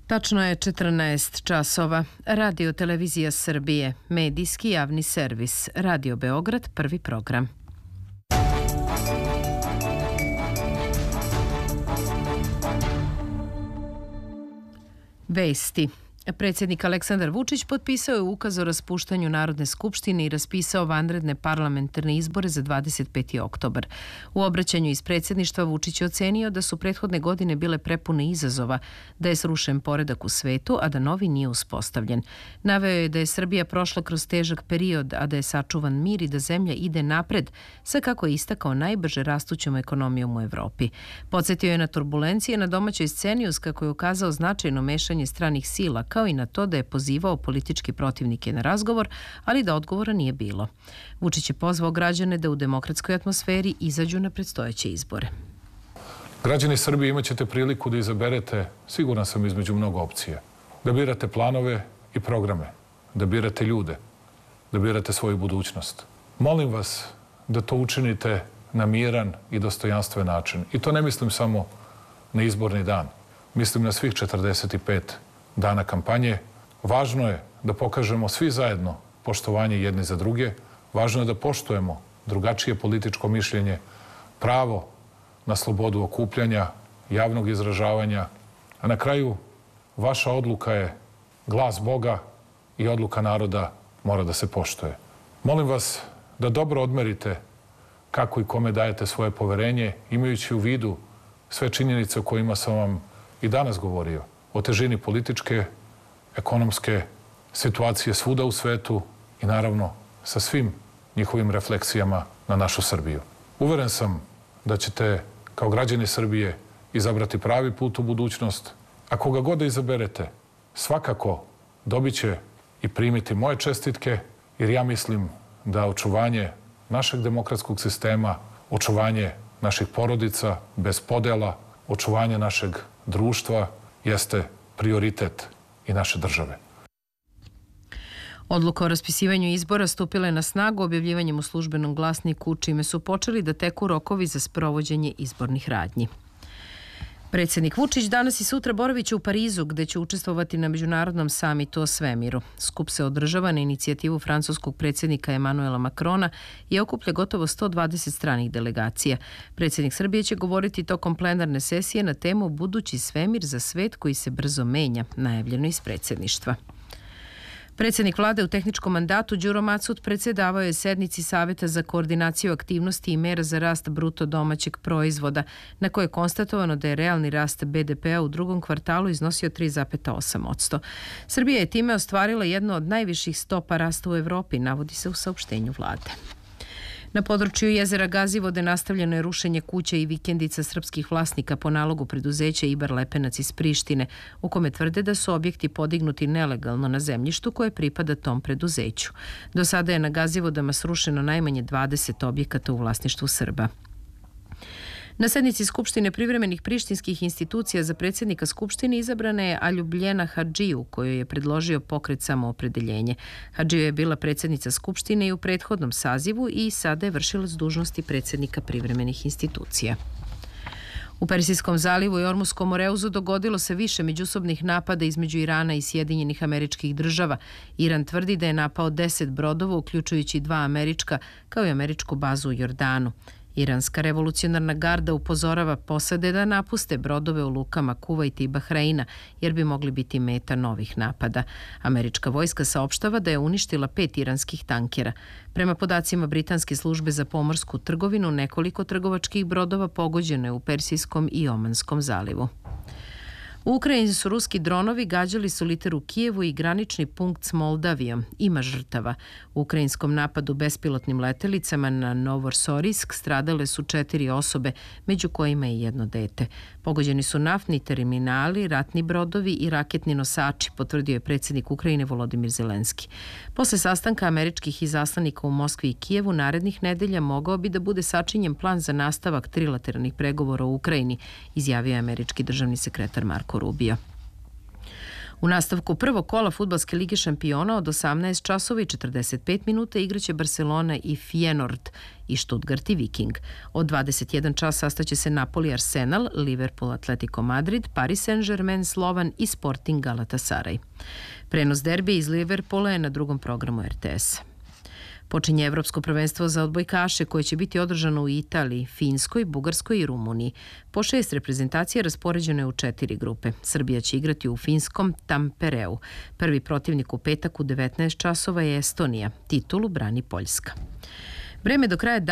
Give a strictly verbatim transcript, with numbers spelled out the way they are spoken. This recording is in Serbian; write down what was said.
Tačno je četrnaest časova. Radio Televizija Srbije, medijski javni servis, Radio Beograd, prvi program. Vesti. Predsjednik Aleksandar Vučić potpisao je ukaz o raspuštanju Narodne skupštine i raspisao vanredne parlamentarne izbore za dvadeset peti oktobar. U obraćanju iz predsjedništva Vučić je ocenio da su prethodne godine bile prepune izazova, da je srušen poredak u svetu, a da novi nije uspostavljen. Naveo je da je Srbija prošla kroz težak period, a da je sačuvan mir i da zemlja ide napred, sa kako je istakao najbrže rastućom ekonomijom u Evropi. Podsjetio je na turbulencije na domaćoj sceni uz kako je ukazao značajno mešanje stranih sila, kao i na to da je pozivao politički protivnike na razgovor, ali da odgovora nije bilo. Vučić je pozvao građane da u demokratskoj atmosferi izađu na predstojeće izbore. Građani Srbije imat ćete priliku da izaberete, siguran sam, između mnogo opcija. Da birate planove i programe, da birate ljude, da birate svoju budućnost. Molim vas da to učinite na miran i dostojanstven način. I to ne mislim samo na izborni dan. Mislim na svih četrdeset pet dana kampanje. Važno je da pokažemo svi zajedno poštovanje jedni za druge. Važno je da poštujemo drugačije političko mišljenje, pravo na slobodu okupljanja, javnog izražavanja. A na kraju, vaša odluka je glas Boga i odluka naroda mora da se poštuje. Molim vas da dobro odmerite kako i kome dajete svoje poverenje, imajući u vidu sve činjenice o kojima sam vam i danas govorio. O težini političke, ekonomske situacije svuda u svetu i naravno sa svim njihovim refleksijama na našu Srbiju. Uveren sam da ćete kao građani Srbije izabrati pravi put u budućnost, a koga god da izaberete, svakako dobit će i primiti moje čestitke, jer ja mislim da očuvanje našeg demokratskog sistema, očuvanje naših porodica bez podela, očuvanje našeg društva jeste prioritet i naše države. Odluka o raspisivanju izbora stupila je na snagu objavljivanjem u službenom glasniku, čime su počeli da teku rokovi za sprovođenje izbornih radnji. Predsjednik Vučić danas i sutra boraviće u Parizu, gde će učestvovati na međunarodnom samitu o svemiru. Skup se održava na inicijativu francuskog predsjednika Emanuela Macrona i okuplja gotovo sto dvadeset stranih delegacija. Predsjednik Srbije će govoriti tokom plenarne sesije na temu Budući svemir za svet koji se brzo menja, najavljeno iz predsjedništva. Predsjednik vlade u tehničkom mandatu Đuro Macut predsjedavao je sednici Saveta za koordinaciju aktivnosti i mera za rast bruto domaćeg proizvoda, na koje je konstatovano da je realni rast be de pea u drugom kvartalu iznosio tri zarez osam posto. Srbija je time ostvarila jednu od najviših stopa rasta u Evropi, navodi se u saopštenju vlade. Na području jezera Gazivode nastavljeno je rušenje kuća i vikendica srpskih vlasnika po nalogu preduzeća Ibar Lepenac iz Prištine, u kome tvrde da su objekti podignuti nelegalno na zemljištu koje pripada tom preduzeću. Do sada je na Gazivodama srušeno najmanje dvadeset objekata u vlasništvu Srba. Na sednici Skupštine privremenih prištinskih institucija za predsjednika Skupštine izabrana je Aljubljena Hadžiju, koju je predložio pokret Samoopredeljenje. Hadžija je bila predsjednica Skupštine i u prethodnom sazivu i sada je vršilac dužnosti predsjednika privremenih institucija. U Persijskom zalivu i Ormuskom moreuzu dogodilo se više međusobnih napada između Irana i Sjedinjenih Američkih Država. Iran tvrdi da je napao deset brodova, uključujući dva američka, kao i američku bazu u Jordanu. Iranska revolucionarna garda upozorava posade da napuste brodove u lukama Kuvajta i Bahreina, jer bi mogli biti meta novih napada. Američka vojska saopštava da je uništila pet iranskih tankera. Prema podacima Britanske službe za pomorsku trgovinu, nekoliko trgovačkih brodova pogođeno je u Persijskom i Omanskom zalivu. U Ukrajini su ruski dronovi gađali su liter u Kijevu i granični punkt s Moldavijom. Ima žrtava. U ukrajinskom napadu bespilotnim letelicama na Novosorojsk stradale su četiri osobe, među kojima je jedno dete. Pogođeni su naftni terminali, ratni brodovi i raketni nosači, potvrdio je predsjednik Ukrajine Volodimir Zelenski. Posle sastanka američkih izaslanika u Moskvi i Kijevu narednih nedelja mogao bi da bude sačinjen plan za nastavak trilateralnih pregovora u Ukrajini, izjavio je američki državni sekretar Marko Rubio. U nastavku prvog kola Fudbalske lige šampiona od osamnaest časova i četrdeset pet minuta igraće Barcelona i Feyenoord i Stuttgart i Viking. Od dvadeset jedan čas sastaće se Napoli Arsenal, Liverpool Atletico Madrid, Paris Saint-Germain Slovan i Sporting Galatasaray. Prenos derbija iz Liverpoola je na drugom programu R T S. Počinje Evropsko prvenstvo za odbojkaše koje će biti održano u Italiji, Finskoj, Bugarskoj i Rumuniji. Po šest reprezentacija raspoređeno je u četiri grupe. Srbija će igrati u finskom Tampereu. Prvi protivnik u petak u devetnaest časova je Estonija. Titulu brani Poljska. Vreme do kraja